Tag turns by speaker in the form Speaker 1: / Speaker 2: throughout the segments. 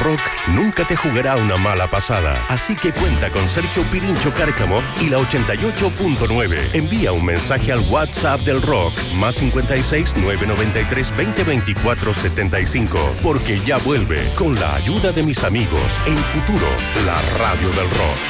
Speaker 1: rock nunca te jugará una mala pasada. Así que cuenta con Sergio Pirincho Cárcamo y la 88.9. Envía un mensaje al WhatsApp del rock, más 56 993 20 24 75. Porque ya vuelve, con la ayuda de mis amigos, en Futuro, la radio del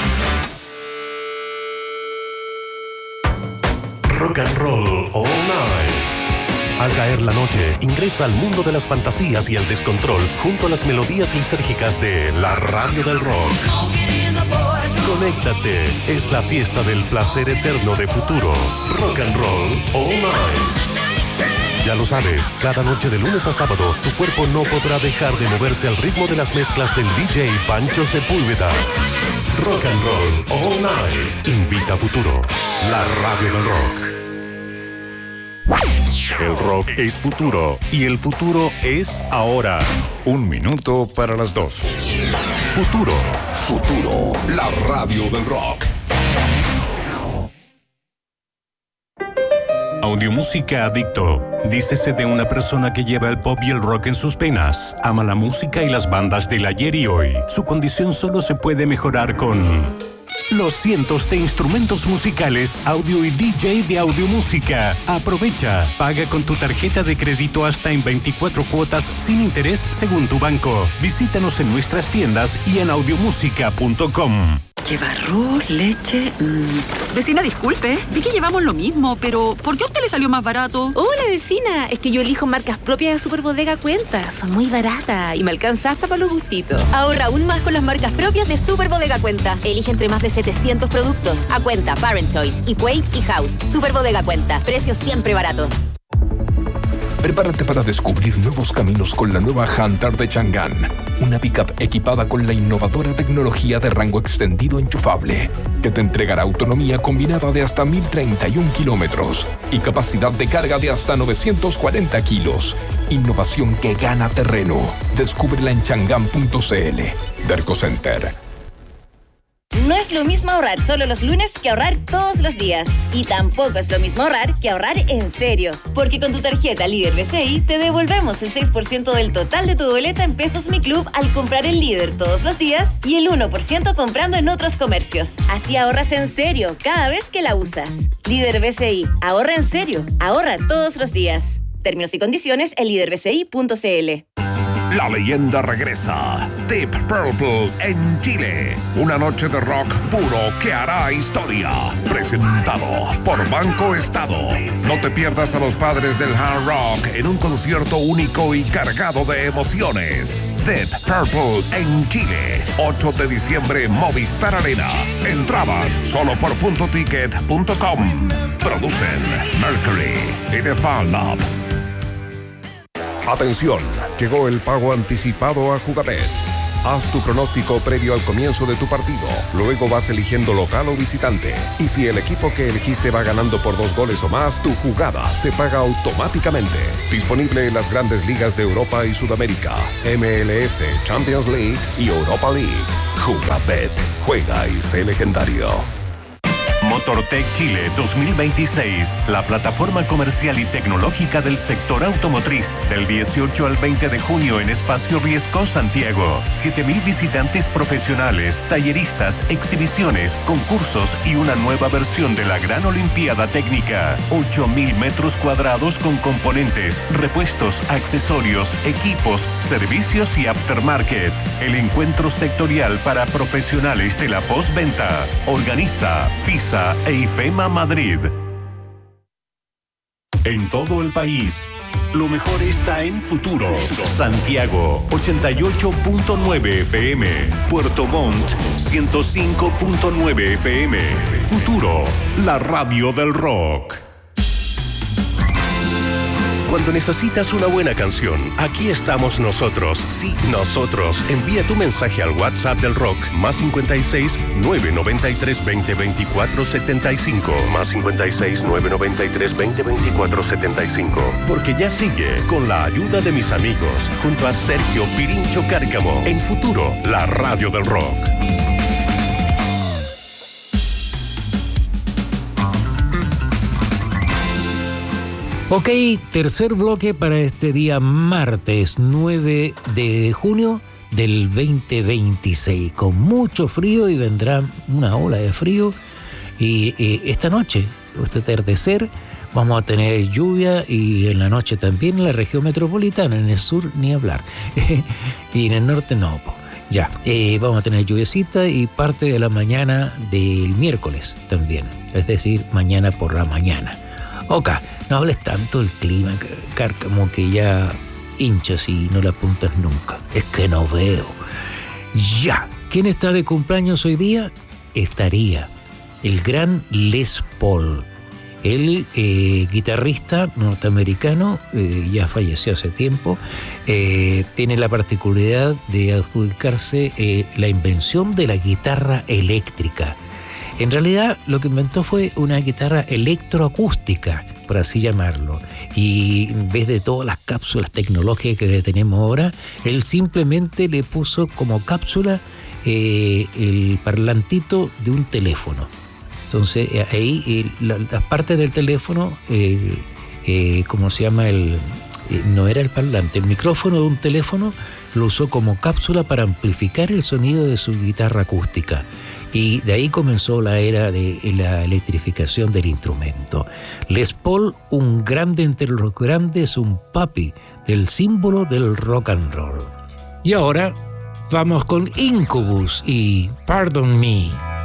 Speaker 1: rock. Rock and roll all night. Al caer la noche, ingresa al mundo de las fantasías y el descontrol junto a las melodías lisérgicas de la radio del rock. Conéctate, es la fiesta del placer eterno de Futuro. Rock and roll all night. Ya lo sabes, cada noche de lunes a sábado, tu cuerpo no podrá dejar de moverse al ritmo de las mezclas del DJ Pancho Sepúlveda. Rock and roll all night. Invita a Futuro, la radio del rock. El rock es futuro y el futuro es ahora.
Speaker 2: 1 minuto para las 2.
Speaker 1: Futuro.
Speaker 3: Futuro, la radio del rock.
Speaker 1: Audiomúsica Adicto. Dícese de una persona que lleva el pop y el rock en sus venas. Ama la música y las bandas del ayer y hoy. Su condición solo se puede mejorar con los cientos de instrumentos musicales, audio y DJ de Audiomúsica. Aprovecha. Paga con tu tarjeta de crédito hasta en 24 cuotas sin interés según tu banco. Visítanos en nuestras tiendas y en audiomusica.com.
Speaker 4: Lleva arroz, leche... Vecina, disculpe, vi que llevamos lo mismo, pero ¿por qué a usted le salió más barato?
Speaker 5: Hola, vecina, es que yo elijo marcas propias de Superbodega Cuenta. Son muy baratas y me alcanza hasta para los gustitos.
Speaker 6: Ahorra aún más con las marcas propias de Superbodega Cuenta. Elige entre más de 700 productos. A Cuenta, Parent Choice, Equate y House. Superbodega Cuenta, precio siempre barato.
Speaker 3: Prepárate para descubrir nuevos caminos con la nueva Hunter de Chang'an. Una pickup equipada con la innovadora tecnología de rango extendido enchufable, que te entregará autonomía combinada de hasta 1031 kilómetros y capacidad de carga de hasta 940 kilos. Innovación que gana terreno. Descúbrela en chang'an.cl. Derco Center.
Speaker 6: No es lo mismo ahorrar solo los lunes que ahorrar todos los días. Y tampoco es lo mismo ahorrar que ahorrar en serio. Porque con tu tarjeta Líder BCI te devolvemos el 6% del total de tu boleta en Pesos Mi Club al comprar en Líder todos los días y el 1% comprando en otros comercios. Así ahorras en serio cada vez que la usas. Líder BCI. Ahorra en serio. Ahorra todos los días. Términos y condiciones en líderbci.cl.
Speaker 7: La leyenda regresa. Deep Purple en Chile. Una noche de rock puro que hará historia. Presentado por Banco Estado. No te pierdas a los padres del hard rock en un concierto único y cargado de emociones. Deep Purple en Chile. 8 de diciembre, Movistar Arena. Entradas solo por puntoticket.com. Producen Mercury y The Fan Lab. Atención, llegó el pago anticipado a Jugabet. Haz tu pronóstico previo al comienzo de tu partido. Luego vas eligiendo local o visitante. Y si el equipo que elegiste va ganando por 2 goles o más, tu jugada se paga automáticamente. Disponible en las grandes ligas de Europa y Sudamérica, MLS, Champions League y Europa League. Jugabet. Juega y sé legendario.
Speaker 1: Motortech Chile 2026, la plataforma comercial y tecnológica del sector automotriz. Del 18 al 20 de junio en Espacio Riesco, Santiago. 7,000 visitantes profesionales, talleristas, exhibiciones, concursos y una nueva versión de la Gran Olimpiada Técnica. 8,000 metros cuadrados con componentes, repuestos, accesorios, equipos, servicios y aftermarket. El encuentro sectorial para profesionales de la postventa. Organiza FISA e IFEMA Madrid. En todo el país, lo mejor está en Futuro. Santiago, 88.9 FM. Puerto Montt, 105.9 FM. Futuro, la radio del rock. Cuando necesitas una buena canción, aquí estamos nosotros. Sí, nosotros. Envía tu mensaje al WhatsApp del rock, más 56 993 20 24 75. Más 56 993 20 24 75. Porque ya sigue, con la ayuda de mis amigos, junto a Sergio Pirincho Cárcamo, en Futuro, la radio del rock.
Speaker 8: Ok, tercer bloque para este día martes 9 de junio del 2026, con mucho frío y vendrá una ola de frío. Y esta noche, este atardecer, vamos a tener lluvia y en la noche también en la región metropolitana, en el sur ni hablar. Y en el norte no. Ya, vamos a tener lluviecita y parte de la mañana del miércoles también, es decir, mañana por la mañana. Oca, no hables tanto del clima, como que ya hinchas y no le apuntas nunca. Es que no veo. Ya, ¿quién está de cumpleaños hoy día? Estaría el gran Les Paul. El guitarrista norteamericano, ya falleció hace tiempo, tiene la particularidad de adjudicarse la invención de la guitarra eléctrica. En realidad lo que inventó fue una guitarra electroacústica, por así llamarlo. Y en vez de todas las cápsulas tecnológicas que tenemos ahora, él simplemente le puso como cápsula el parlantito de un teléfono. Entonces ahí las partes del teléfono, ¿cómo se llama? No era el parlante, el micrófono de un teléfono lo usó como cápsula para amplificar el sonido de su guitarra acústica. Y de ahí comenzó la era de la electrificación del instrumento. Les Paul, un grande entre los grandes, un papi del símbolo del rock and roll. Y ahora vamos con Incubus y Pardon Me.